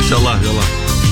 InsyaAllah, insyaAllah.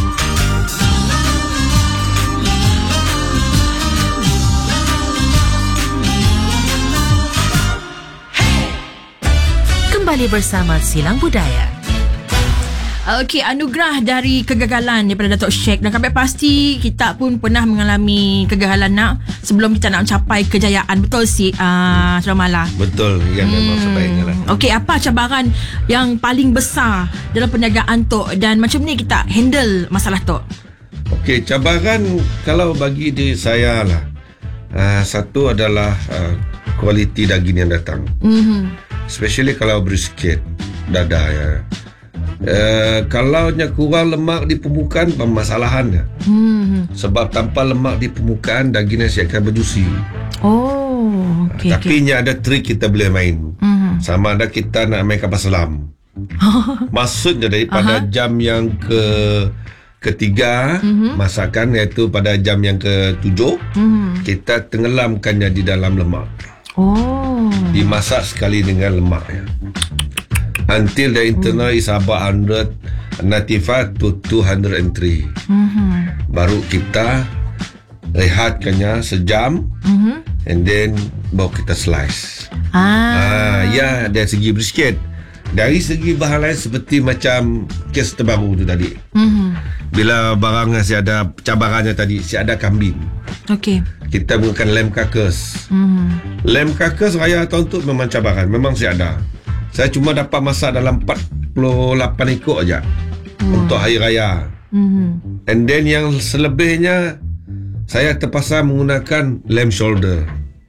Kembali bersama Silang Budaya. Okey, anugerah dari kegagalan daripada Datuk Sheikh. Dan kami pasti kita pun pernah mengalami kegagalan sebelum kita nak mencapai kejayaan. Betul sih, Mala? Betul, yang memang sebaiknya lah. Okey, apa cabaran yang paling besar dalam perniagaan tu dan macam ni kita handle masalah tu? Okey, cabaran kalau bagi diri saya lah, satu adalah kualiti daging yang datang. Especially kalau brisket, dada ya. Kalau kurang lemak di permukaan, permasalahannya. Sebab tanpa lemak di permukaan, dagingnya akan berjusi. Okay, tapi ada trik kita boleh main. Sama ada kita nak main kapal selam. Maksudnya daripada jam yang ketiga masakan, iaitu pada jam yang ke-7, kita tenggelamkannya di dalam lemak. Dimasak sekali dengan lemak ya. Until the internal is about 195 to 203. Baru kita rehatkannya sejam, and then baru kita slice. Ya, dari segi brisket. Dari segi bahan lain seperti macam kes terbaru tu tadi. Bila barang saya ada cabarannya tadi, saya ada kambing. Okey. Kita gunakan lamb carcass. Lamb carcass raya tahun tu memang cabaran, memang saya ada. Saya cuma dapat masak dalam 48 ekor aja untuk hari raya. And then yang selebihnya saya terpaksa menggunakan lamb shoulder.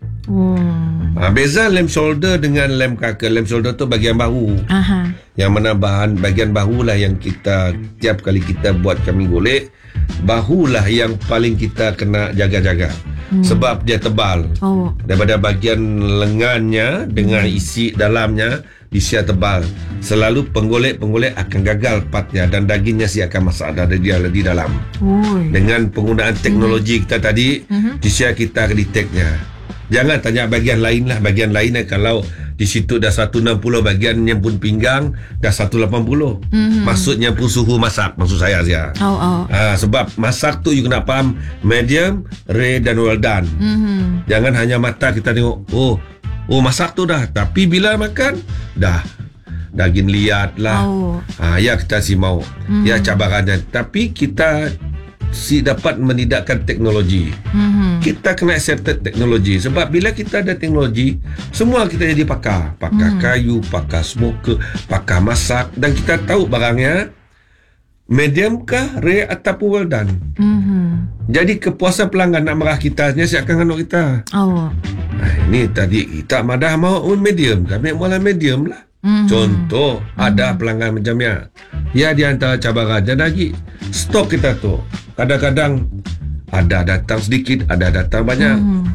Beza lamb shoulder dengan lamb carcass. Lamb shoulder tu bahagian bahu. Yang mana bahagian bahu lah yang kita tiap kali kita buat kambing golek, bahu lah yang paling kita kena jaga-jaga. Sebab dia tebal. Daripada bahagian lengannya dengan isi dalamnya, isi tebal. Selalu penggolek-penggolek akan gagal partnya dan dagingnya akan masak dari dia di dalam. Dengan penggunaan teknologi kita tadi, kita akan detectnya. Jangan tanya bahagian lain lah. Bahagian lain kalau di situ dah 160, bahagiannya pun pinggang dah 180. Maksudnya pun suhu masak, maksud saya. Sebab masak tu you kena faham medium, rare dan well done. Jangan hanya mata kita tengok, oh masak tu dah, tapi bila makan dah daging liat lah. Ya kita mau. Ya cabarannya. Tapi kita dapat menidakkan teknologi. Kita kena accept teknologi. Sebab bila kita ada teknologi, semua kita jadi pakar. Pakar kayu, pakar smoker, pakar masak. Dan kita tahu barangnya medium kah, rare ataupun well done. Jadi kepuasan pelanggan nak marah kita, saya akan anuk kita. Ini tadi kita madah mau medium, kami mula medium lah. Contoh, ada pelanggan macamnya. Ya, di antara cabaran dan lagi stok kita tu kadang-kadang ada datang sedikit, ada datang banyak.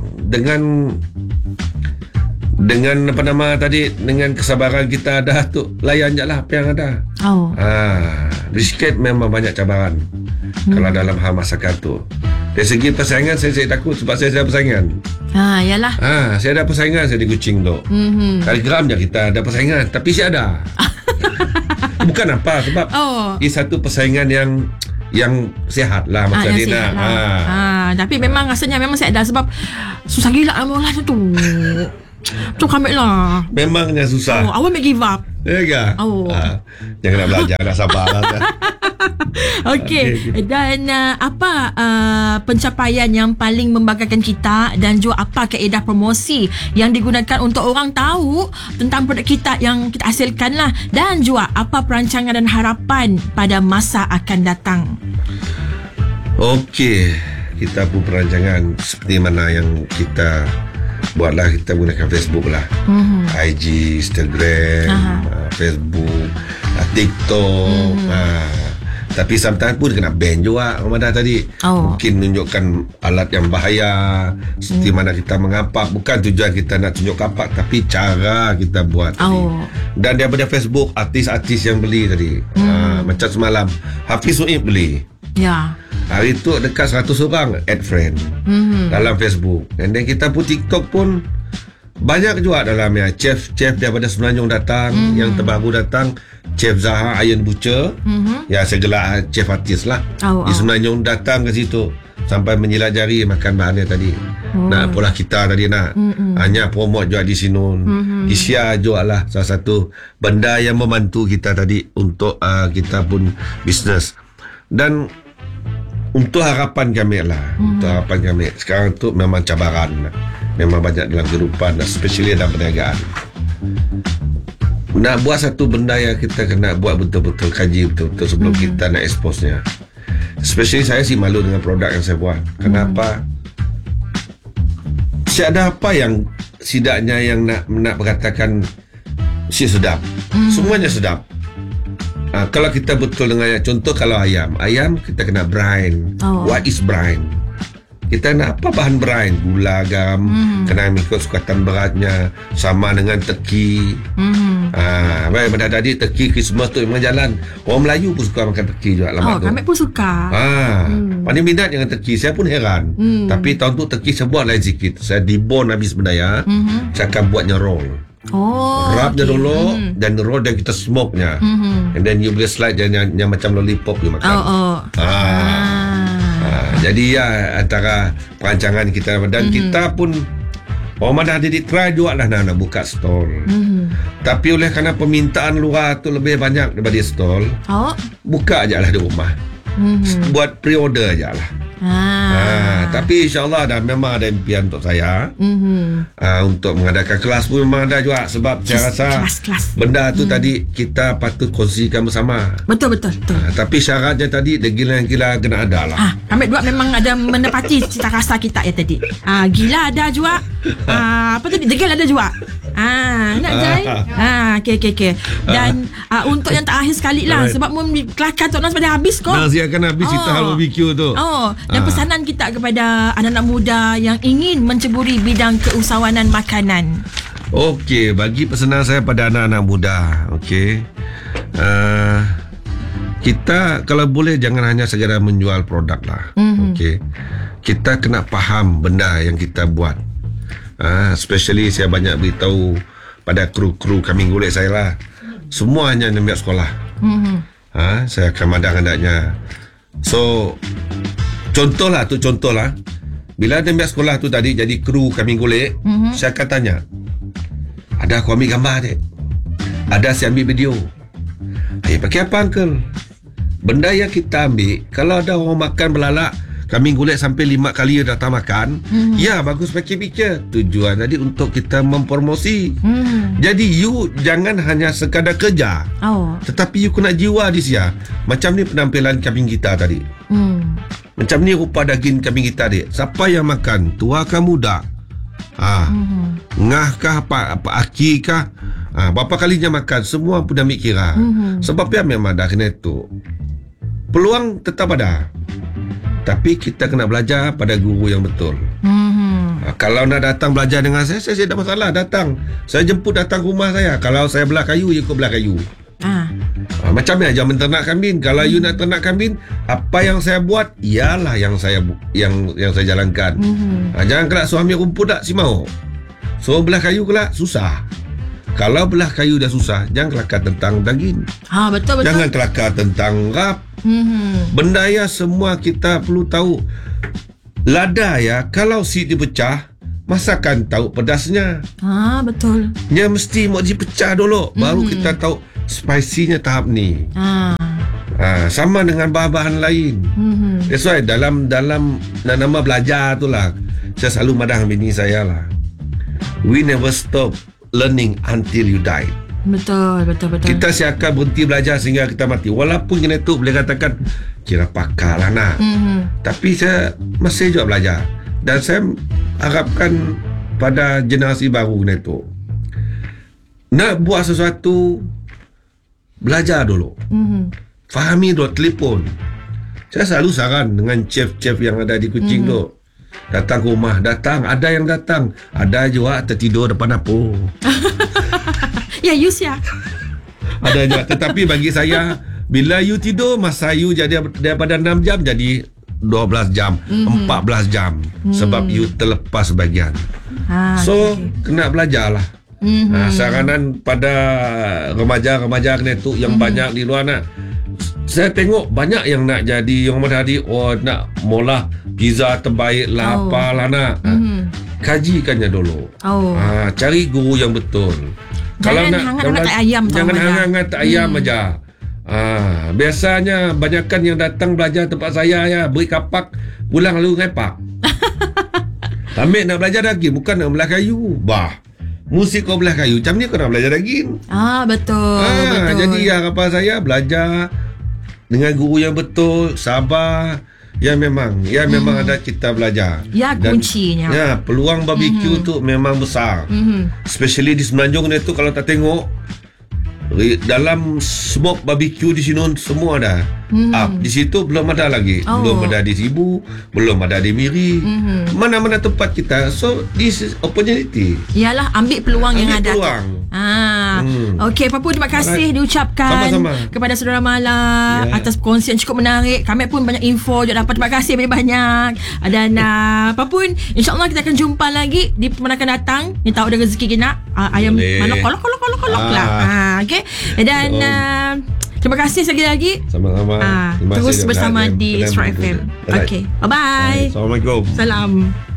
Dengan apa nama tadi, dengan kesabaran kita ada tu, layan je lah apa yang ada. Brisket memang banyak cabaran kalau dalam hal masakan tu. Dari segi persaingan saya takut sebab saya ada persaingan. Yalah. Saya ada persaingan saya di Kuching tu. Kaligram je kita ada persaingan, tapi saya ada. Bukan apa, sebab ini satu persaingan yang sihat lah macam ni nak. Tapi memang rasanya memang saya ada sebab susah gila lah tu. Tu kami lah. Memangnya susah. Awak may give up. Ya ke? Jangan nak belajar, nak sabar lah. Okey. Dan apa pencapaian yang paling membanggakan kita, dan juga apa kaedah promosi yang digunakan untuk orang tahu tentang produk kita yang kita hasilkan lah, dan juga apa perancangan dan harapan pada masa akan datang? Okey, kita pun perancangan seperti mana yang kita buatlah. Kita gunakan Facebook lah, IG, Instagram, Facebook, TikTok. Tapi sometimes pun kena ban juga Ramadan tadi. Mungkin tunjukkan alat yang bahaya, seperti mana kita mengapak. Bukan tujuan kita nak tunjuk kapak, tapi cara kita buat tadi. Dan daripada Facebook, artis-artis yang beli tadi. Macam semalam Hafiz Suib beli. Hari tu dekat 100 orang add friend dalam Facebook. And then kita pun TikTok pun Banyak juga dalamnya. Chef daripada Semenanjung datang, yang terbaru datang Chef Zaha Iron Butcher. Ya, saya gelar chef artis lah. Di Semenanjung datang ke situ sampai menjilat jari makan bahannya tadi. Nak pula kita tadi nak hanya promote juga di sini. Isya juga lah salah satu benda yang membantu kita tadi untuk kita pun bisnes. Dan untuk harapan kami lah, untuk harapan kami sekarang tu memang cabaran, memang banyak dalam kehidupan, especially dalam perniagaan. Nak buat satu benda yang kita kena buat betul-betul, kaji betul-betul sebelum kita nak expose-nya. Especially saya sih malu dengan produk yang saya buat. Kenapa? Ada apa yang setidaknya yang nak berkatakan si sedap. Semuanya sedap. Kalau kita betul dengan contoh, kalau ayam kita kena brine. What is brine? Kita nak apa bahan brine? Gula, garam, kena ikut sukatan beratnya, sama dengan teki. Baik, pada tadi teki Christmas tu memang jalan. Orang Melayu pun suka makan teki juga lama tu. Kami pun suka. Paling minat dengan teki. Saya pun heran. Tapi tahun tu teki saya buat lain sikit. Saya dibon habis benda. Saya akan buatnya roll. Wrapnya dulu dan roll dan kita smoke-nya. And then you boleh slide yang macam lollipop you makan. Jadi ya, antara perancangan kita dan kita pun orang dah jadi try juga lah nak buka stall. Tapi oleh kerana permintaan luar tu lebih banyak daripada stall, buka aja lah di rumah. Buat pre-order aja lah. Tapi insyaAllah dah memang ada impian untuk saya untuk mengadakan kelas pun memang ada juga. Sebab saya rasa kelas. Benda tu tadi kita patut kongsikan bersama. Betul. Tapi syaratnya tadi gila kena ada lah. Kami dua memang ada menepati cita rasa kita ya tadi. Gila ada juga. Apa tadi? Degil ada juga. Nak Jai? Okay. Dan untuk yang terakhir sekali lah, sebab kelakar Tok Nas pada habis kok. Nasi akan habis kita hal BBQ tu. Dan pesanan kita kepada anak-anak muda yang ingin menceburi bidang keusahawanan makanan. Okey, bagi pesanan saya pada anak-anak muda, okey. Kita kalau boleh jangan hanya segera menjual produk lah. Okey. Kita kena faham benda yang kita buat. Especially saya banyak beritahu pada kru-kru kambing golek saya lah. Semua hanya ambil sekolah. Saya akan madang hendaknya. So contoh lah. Bila dia ambil sekolah tu tadi jadi kru kambing golek, saya akan tanya, ada aku ambil gambar dek? Ada saya ambil video? Pakai apa uncle? Benda yang kita ambil, kalau ada orang makan belalak kambing golek sampai 5 kali datang makan, ya bagus pakai picture. Tujuan tadi untuk kita mempromosi. Jadi you jangan hanya sekadar kerja, tetapi you kena jiwa di sia. Macam ni penampilan kambing kita tadi. Macam ni rupa daging kambing kita tadi. Siapa yang makan? Tua kah muda? Ngah kah apa aki kah? Berapa kalinya makan? Semua pun dah ambil kira. Sebab ya memang dah kena tu. Peluang tetap ada. Tapi kita kena belajar pada guru yang betul. Kalau nak datang belajar dengan saya tak masalah, datang. Saya jemput datang rumah saya. Kalau saya belah kayu, you ikut belah kayu. Macam ni aja menternak kambing. Kalau you nak ternak kambing, apa yang saya buat ialah yang saya jalankan. Jangan kelak suami rumput tak si mau. So belah kayu kelak susah. Kalau belah kayu dah susah, jangan kelakar tentang daging. Betul. Jangan kelakar tentang rap. Benda ya semua kita perlu tahu. Lada ya, kalau si dipecah, masakan tahu pedasnya. Betul. Dia mesti mau dipecah dulu, baru kita tahu spicy-nya tahap ni. Sama dengan bahan-bahan lain. That's why dalam nama belajar tu lah, saya selalu madang bini saya lah. We never stop learning until you die. Betul. Kita siakan berhenti belajar sehingga kita mati. Walaupun kita tu boleh katakan kira pakar lah nak. Tapi saya masih juga belajar. Dan saya harapkan pada generasi baru kita tu, nak buat sesuatu, belajar dulu. Fahami dulu, telefon. Saya selalu saran dengan chef-chef yang ada di Kuching tu. Datang ke rumah, ada yang datang. Ada juga tertidur depan dapur. Ya, you siap. Ada juga. Tetapi bagi saya, bila you tidur, masa you jadi daripada 6 jam jadi 12 jam, 14 jam. Sebab you terlepas bagian. So kena belajar lah. Saranan pada remaja-remaja kena tu yang banyak di luar nak. Saya tengok banyak yang nak jadi yang tadi nak molah pizza terbaik lah apalah nak. Kajikannya dulu. Cari guru yang betul. Jangan hangat-hangat tak ayam. Jangan hangat-hangat tak ayam aja. Biasanya banyakkan yang datang belajar tempat saya ya, beri kapak pulang lalu ngepak. Ambil nak belajar daging, bukan nak belah kayu. Musik kau belah kayu, macam ni kau nak belajar daging. Betul. Jadi harapan saya belajar dengan guru yang betul, sabar. Ya memang ada kita belajar. Ya kuncinya. Ya peluang barbecue tu memang besar. Especially di Semenanjung ni tu, kalau tak tengok dalam smoke barbecue di sini semua ada. Di situ belum ada lagi. Belum ada di Sibu, belum ada di Miri. Mana-mana tempat kita. So this is opportunity. Yalah, ambil peluang yang ada. Peluang. Okey, Pak Pun, terima kasih diucapkan Sama-sama kepada Saudara Mala atas perkongsian cukup menarik. Kami pun banyak info juga dapat. Terima kasih banyak-banyak. Dan Pak Pun, insyaAllah kita akan jumpa lagi di pekan akan datang. Ni tahu ada rezeki kita ayam mana kolok lah. Okey. Dan terima kasih sekali lagi. Sama-sama. Terus bersama di Strike FM. Okey. Bye-bye. Assalamualaikum. Salam.